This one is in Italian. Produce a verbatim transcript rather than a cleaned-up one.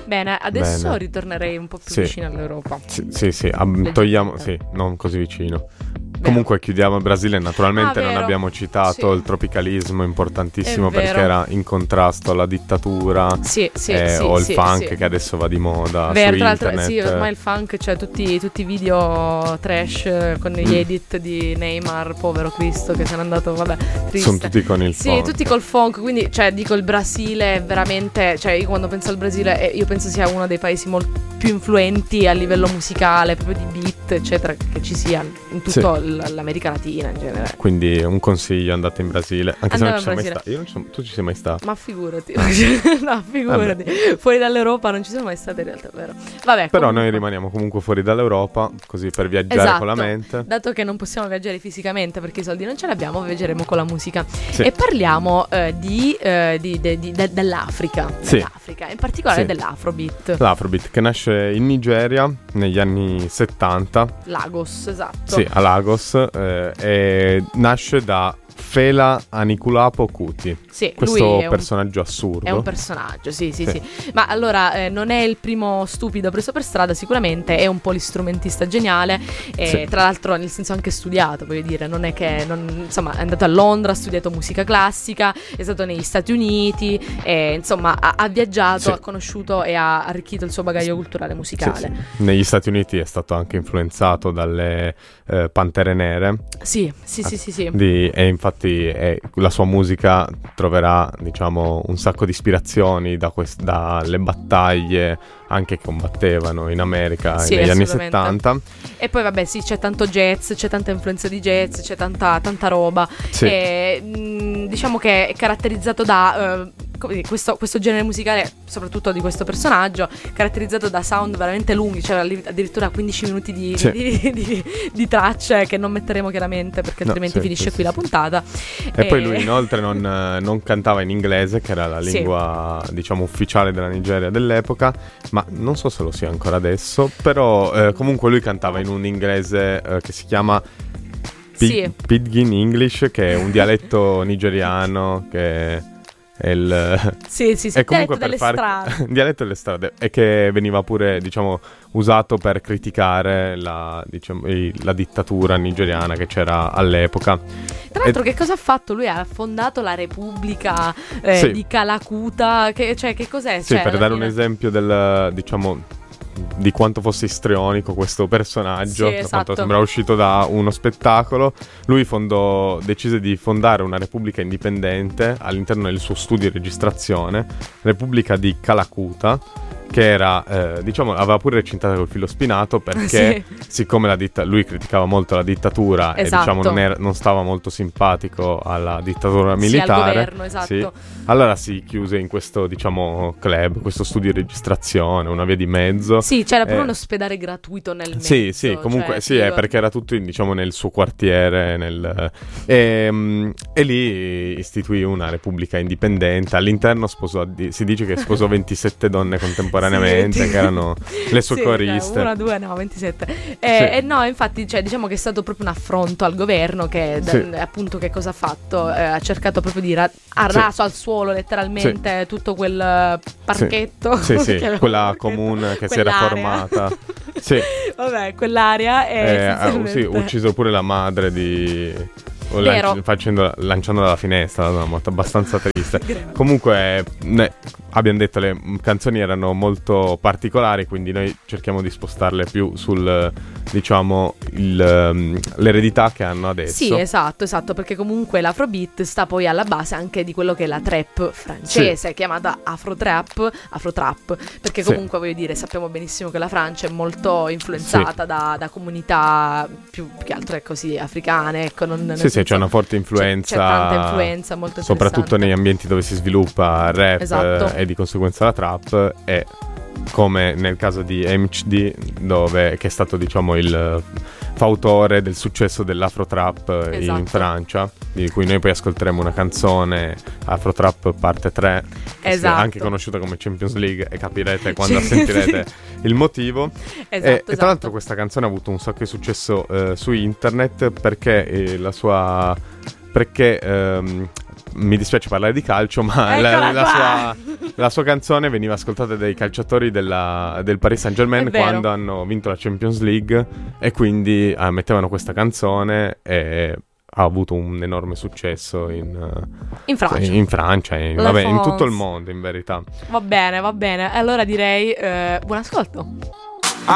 Bene, adesso Bene. ritornerei un po' più Sì. vicino all'Europa. Sì, sì, sì, ab- togliamo, sì, non così vicino. Comunque chiudiamo il Brasile, naturalmente Ah, non vero. abbiamo citato Sì. il tropicalismo importantissimo È vero. perché era in contrasto alla dittatura Sì, sì, eh, sì, o il sì, funk sì. che adesso va di moda Vero, su tra l'altro, internet. sì, ormai il funk, cioè tutti, tutti i video trash eh, con gli Mm. edit di Neymar, povero Cristo, che se n'è andato, vabbè, triste. Sono tutti con il Sì, funk. tutti col funk, quindi, cioè, dico, il Brasile è veramente, cioè, io quando penso al Brasile, eh, io penso sia uno dei paesi molto più influenti a livello musicale, proprio di beat, eccetera, che ci sia in tutta l'America Latina in genere. Quindi un consiglio, andate in Brasile. Anche Andiamo se non ci in sei mai Brasile. stato. Io non ci sono- tu ci sei mai stato? Ma figurati, no, figurati. Fuori dall'Europa non ci sono mai state in realtà, vero? Vabbè, Però comunque, noi rimaniamo comunque fuori dall'Europa, così per viaggiare esatto, con la mente. dato che non possiamo viaggiare fisicamente perché i soldi non ce li abbiamo, viaggeremo con la musica. Sì. E parliamo eh, di, eh, di- de- di- de- dell'Africa, Sì. dell'Africa, in particolare Sì. dell'Afrobeat. L'Afrobeat che nasce in Nigeria negli anni settanta, Lagos, esatto. sì, a Lagos, eh, e nasce da Fela Anikulapo Kuti, Sì, questo lui è un, personaggio assurdo. è un personaggio, sì, sì, Sì. sì. Ma allora, eh, non è il primo stupido preso per strada, sicuramente è un polistrumentista geniale, e Sì. tra l'altro nel senso anche studiato, voglio dire, non è che, non- insomma, è andato a Londra, ha studiato musica classica, è stato negli Stati Uniti, e, insomma, ha, ha viaggiato, Sì. ha conosciuto e ha arricchito il suo bagaglio culturale Sì, musicale. sì. Negli Stati Uniti è stato anche influenzato dalle eh, Pantere Nere, Sì, sì, sì, sì, sì. di- e infatti eh, la sua musica troverà, diciamo, un sacco di ispirazioni da quest- dalle battaglie anche che combattevano in America Sì, negli anni assolutamente. settanta. E poi vabbè, sì, c'è tanto jazz, c'è tanta influenza di jazz, c'è tanta, tanta roba. Sì. E, mh, diciamo che è caratterizzato da eh, come dire, questo, questo genere musicale, soprattutto di questo personaggio, caratterizzato da sound veramente lunghi, cioè alli- addirittura quindici minuti di, Sì. di, di- di tracce che non metteremo chiaramente perché No, altrimenti sì, finisce sì, qui sì. la puntata. E poi lui inoltre non, eh, non cantava in inglese, che era la Sì. lingua, diciamo, ufficiale della Nigeria dell'epoca, ma non so se lo sia ancora adesso, però eh, comunque lui cantava in un inglese eh, che si chiama Pi- Sì. Pidgin English, che è un dialetto nigeriano, che è il... Sì, sì, sì, è comunque dialetto per delle fare strade. dialetto delle strade, e che veniva pure, diciamo, usato per criticare la, diciamo, i- la dittatura nigeriana che c'era all'epoca. Tra l'altro, E- che cosa ha fatto? Lui ha fondato la Repubblica eh, Sì. di Calacuta. Che, cioè, che cos'è? Sì, Cioè, per alla dare un fine- esempio del, diciamo, di quanto fosse istrionico questo personaggio, Sì, da esatto. quanto sembra uscito da uno spettacolo. Lui fondò, decise di fondare una repubblica indipendente all'interno del suo studio di registrazione, Repubblica di Calacuta, che era, eh, diciamo, aveva pure recintata col filo spinato perché Sì. siccome la ditta- lui criticava molto la dittatura e Esatto. diciamo non, era- non stava molto simpatico alla dittatura Sì, al militare, governo, esatto. sì, allora si chiuse in questo, diciamo, club, questo studio di registrazione, una via di mezzo. Sì, c'era pure Eh, un ospedale gratuito nel mezzo. Sì, sì, comunque cioè, sì, è figo. perché era tutto in- diciamo nel suo quartiere, nel, e, mm, e lì istituì una repubblica indipendente. All'interno sposò, di- si dice che sposò ventisette donne contemporaneamente, Sì, che erano le sue sì, coriste. Una, due, no, ventisette. E Sì. e no, infatti, cioè, diciamo che è stato proprio un affronto al governo che, da- Sì. appunto, che cosa ha fatto? Eh, ha cercato proprio di ra- ha Sì. raso al suolo letteralmente tutto quel eh, parchetto. Sì, sì, che aveva- quella comune che si era quell'area. formata. Sì. Vabbè, quell'area è Eh, ha- sì, essenzialmente- ucciso pure la madre di... o Vero. lanci- facendola- lanciandola dalla finestra, una moto abbastanza triste. Grave. Comunque, ne- abbiamo detto, le mm, canzoni erano molto particolari, quindi noi cerchiamo di spostarle più sul, diciamo, il, ehm, l'eredità che hanno adesso. Sì, esatto, esatto, perché comunque l'Afrobeat sta poi alla base anche di quello che è la trap francese, chiamata Afro-trap, Afro-trap, perché Sì. comunque voglio dire, sappiamo benissimo che la Francia è molto influenzata da, da comunità più, più che altro, ecco, sì, africane, ecco, non, nel Sì, sì, senso- c'è una forte c'è- influenza, c'è tanta influenza, molto soprattutto interessante. negli ambienti dove si sviluppa il rap, Esatto. eh, e di conseguenza la trap, e come nel caso di M C D, dove, che è stato, diciamo, il eh, fautore del successo dell'Afro Trap eh, in Esatto. Francia, di cui noi poi ascolteremo una canzone, Afro Trap parte tre, che sia Esatto. anche conosciuta come Champions League, e capirete quando Sì, sentirete sì. il motivo. Esatto, E, e tra esatto. l'altro questa canzone ha avuto un sacco di successo eh, su internet perché eh, la sua perché ehm, mi dispiace parlare di calcio, ma la, la, sua, la sua canzone veniva ascoltata dai calciatori della, del Paris Saint-Germain quando hanno vinto la Champions League, e quindi eh, mettevano questa canzone e ha avuto un enorme successo in, in Francia, in, Francia in, vabbè, in tutto il mondo in verità. Va bene, va bene. Allora direi eh, buon ascolto.